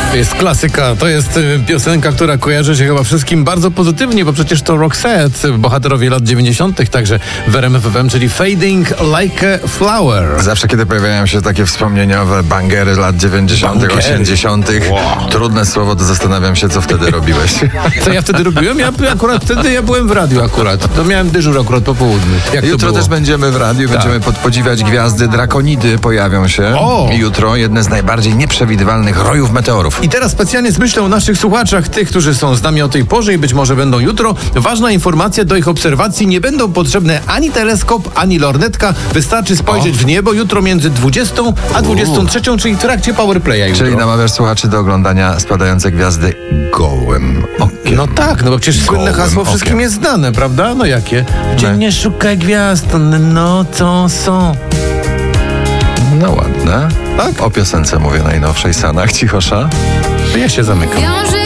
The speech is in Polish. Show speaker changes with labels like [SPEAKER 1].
[SPEAKER 1] To jest klasyka, to jest piosenka, która kojarzy się chyba wszystkim bardzo pozytywnie, bo przecież to Roxette, bohaterowie lat 90., także w RMF FM, czyli Fading Like a Flower.
[SPEAKER 2] Zawsze, kiedy pojawiają się takie wspomnieniowe bangery lat 90., 80., trudne słowo, to zastanawiam się, co wtedy robiłeś.
[SPEAKER 1] Co ja wtedy robiłem? Ja byłem w radiu akurat. To miałem dyżur akurat po południu.
[SPEAKER 2] Jutro też będziemy w radiu, będziemy podziwiać gwiazdy. Drakonidy pojawią się jutro. Jedne z najbardziej nieprzewidywalnych rojów meteorów.
[SPEAKER 1] I teraz specjalnie z myślą o naszych słuchaczach, tych, którzy są z nami o tej porze i być może będą jutro. Ważna informacja, do ich obserwacji nie będą potrzebne ani teleskop, ani lornetka. Wystarczy spojrzeć w niebo jutro między 20 a 23, czyli w trakcie powerplaya jutro.
[SPEAKER 2] Czyli namawiasz słuchaczy do oglądania spadające gwiazdy gołym okiem.
[SPEAKER 1] No tak, no bo przecież słynne hasło wszystkim jest znane, prawda? No jakie? Dzień nie szukaj gwiazd, one nocą są.
[SPEAKER 2] No ładne. Tak? O piosence mówię najnowszej, Sanach Cichosza.
[SPEAKER 1] To ja się zamykam.